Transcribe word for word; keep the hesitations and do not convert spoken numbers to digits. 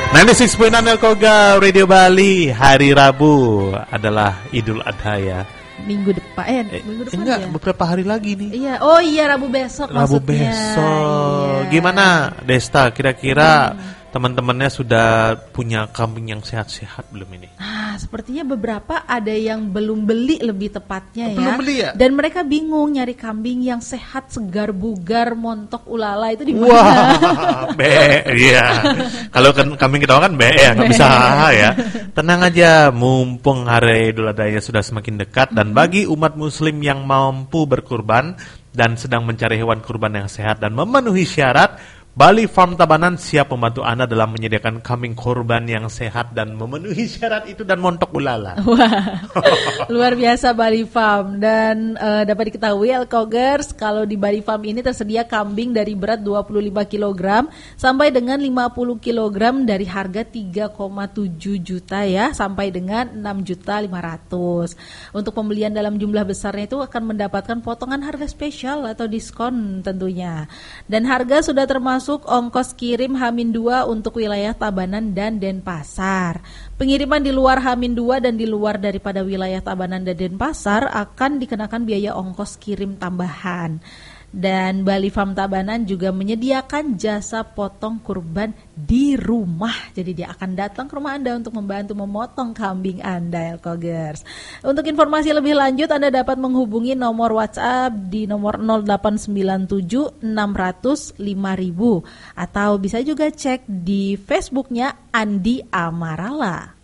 sembilan puluh enam point enam Koga Radio Bali. Hari Rabu adalah Idul Adha ya. Minggu depan eh, eh minggu depan enggak, ya? beberapa hari lagi nih. Iya, oh iya Rabu besok Rabu maksudnya. besok. Iya. Gimana Desta? Kira-kira hmm. teman-temannya sudah punya kambing yang sehat-sehat belum ini? Ah, sepertinya beberapa ada yang belum beli lebih tepatnya ya. Belum beli ya? Dan mereka bingung nyari kambing yang sehat, segar, bugar, montok, ulala itu di mana? Wah, B, iya. Kalau kan kambing kita kan B ya, nggak bisa ya. Tenang aja, mumpung hari Idul Adha sudah semakin dekat dan bagi umat Muslim yang mampu berkurban dan sedang mencari hewan kurban yang sehat dan memenuhi syarat, Bali Farm Tabanan siap membantu Anda dalam menyediakan kambing kurban yang sehat dan memenuhi syarat itu dan montok ulala. Wah, luar biasa Bali Farm. Dan uh, dapat diketahui Elkogers, kalau di Bali Farm ini tersedia kambing dari berat dua puluh lima kilogram sampai dengan lima puluh kilogram dari harga tiga koma tujuh juta ya sampai dengan enam juta lima ratus. Untuk pembelian dalam jumlah besarnya itu akan mendapatkan potongan harga spesial atau diskon tentunya. Dan harga sudah termasuk ongkos kirim Hamin dua untuk wilayah Tabanan dan Denpasar. Pengiriman di luar Hamin dua dan di luar daripada wilayah Tabanan dan Denpasar akan dikenakan biaya ongkos kirim tambahan. Dan Bali Farm Tabanan juga menyediakan jasa potong kurban di rumah. Jadi dia akan datang ke rumah Anda untuk membantu memotong kambing Anda, Elkogers. Untuk informasi lebih lanjut Anda dapat menghubungi nomor WhatsApp di nomor nol delapan sembilan tujuh enam nol nol lima ribu atau bisa juga cek di Facebooknya Andi Amarala.